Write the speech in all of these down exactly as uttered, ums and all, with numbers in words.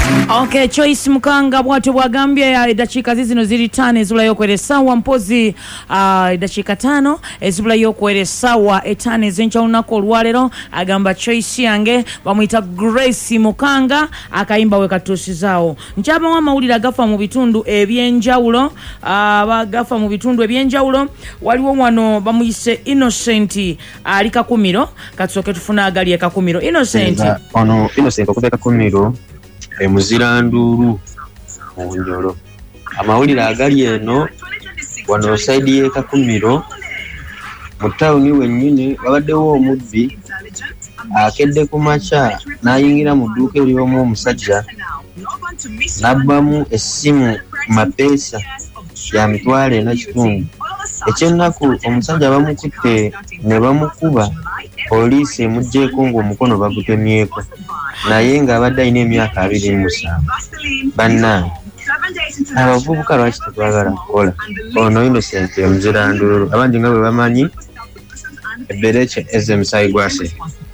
Okay, Choice Mukanga bwatu bwagambye ya edachika zino ziri tano ezula yokwere sawa mpozi uh, edachika tano ezula yokwere sawa etane ezencha lunako olwalero agamba Choice yange bamuyita Grace Mukanga akaimba we katusi zao nchaba wa mawulira gafa mu bitundu ebyenjawulo uh, bagafa mu bitundu ebyenjawulo waliwo wano bamuyise Innocent alika kumiro katsoke tufuna agali ekakumiro Innocent ono Innocent okubeka kumiro e muziranduru munyoro amawulira agali eno wano side ye kakumiro mu town wennyini babaddewo omubbi akedde ku macha nayingira mu dduuka eryomu omusajja nabbamu essimu mapesa ya mitwalo ena kitundu ekyennaku omusajja bamukutte ne bamukuba poliisi emugjeeko ng'omukono bagutemyeko naye ng'abadde alina emyaka abiri mu musanvu bannange abavubuka lwaki tetwagala kukola ono Innocent omuzirandulu abangi nga bwe bamanyi ebbereke ezemusayi gwase.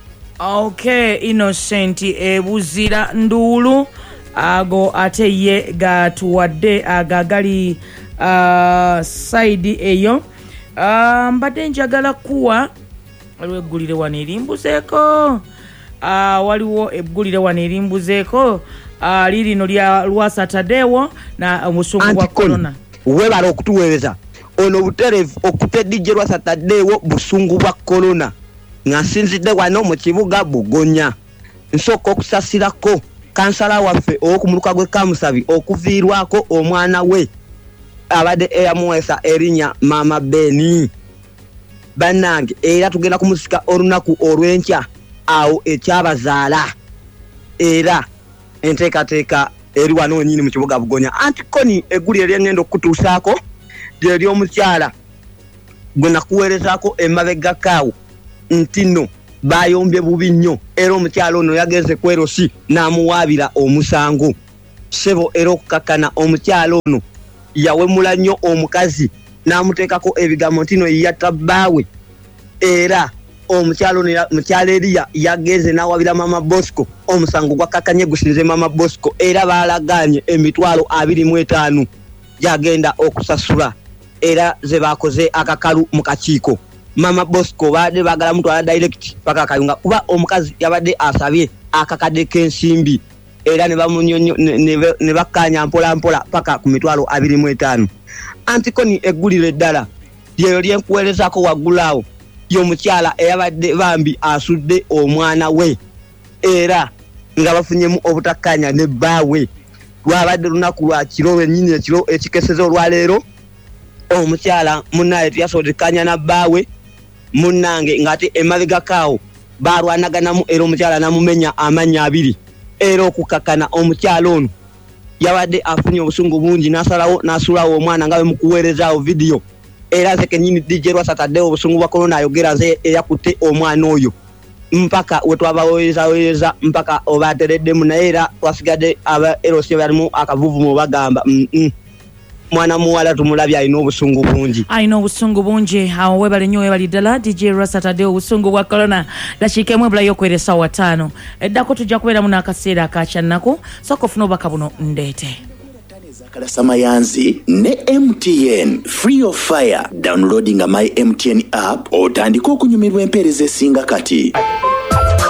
Okay, Innocent ebuzira ndulu ago ate ye gatuwadde agagali uh, side eyo uh, mbadde njagala kuwa waliwo eggulire wano erimbuzeeko uh, waliwo eggulire wano erimbuzeeko uh, lirino lya lwa Saturdayo na omusungu gwa corona webala okutuweereza ono buterevu okutte D J lwa Saturdayo busungu bwa corona nga nsinzidde wano mu kibuga Bugonya nsooka okusasirako kansala waffe okumuluka gwe Kamusabi okuviirwako omwana we abadde eyamuweesa erinnya Mama Beni bannange era tugenda kumusika olunaku olw'enkya awo ekyabazaala era enteekateeka eri wano nyini mu kibuga Bugonya antikoni egguli eryengenda okutuusaako lye ly'omukyala gwe nakuweerezaako emabega kaawo nti nno bayombye bubi nnyo era omukyala ono yageze ku L C n'amuwaabira omusango sebo era okukakkana omukyala ono yawemula nnyo omukazi n'amuteekako ebigambo nti no yatta bbaawe era omukyala ono mukyala Eriya yageze n'awabira Mama Bosco omusango gwakakkanye gusinze Mama Bosco era baalagaanye emitwalo abiri mu etaano gyagenda okusasula era ze bakoze akakalu mu kakiiko Mama Bosco baade bagala mutwala direct paka kayunga kuba omukazi yabadde asabye akakade k'ensimbi era ne bamunyonyo ne bakanya mpola mpola paka ku mitwalo abiri mu etaano antikoni eggulire ddala lyeyo lyenkuweerezako waggulaawo y'omukyala eyabadde bambi asudde omwana we era nga bafunyemu obutakkanya ne bbaawe lwabadde lunaku lwa kiro lwennyini ekiro ekikeseza olwaleero omukyala munnaye tuyasoodekanya na bbaawe munnange ng'ate emabega kaawo baalwanaganamu era omukyala namumenya amannya abiri era okukakkana omukyala ono yabadde afunye obusungu bungi n'asalawo n'asulawo omwana nga bwe mukuweerezaawo vidiyo era ze kennyini D J lwa Saturdayo obusungu bwa corona ayogera ze eyakutte omwana oyo mpaka we twabaweerezaweereza mpaka obaatereddemu naye era twasigadde aba L C balimu akavuvumu bagamba mm -mm. mwana muwala tumulabye alina obusungu bungi alina obusungu bungi awo webale nnyo webali ddala D J lwa Saturdayo obusungu bwa corona dakiika emu ebulayo okwera essaawa ttaano eddako tujja kubeeramu n'akaseera akakyannako sooka ofuna obubaka buno ndeete Samayanzi ne M T N free of fire downloading my M T N app otandika okunyumirwa empeereza esinga kati.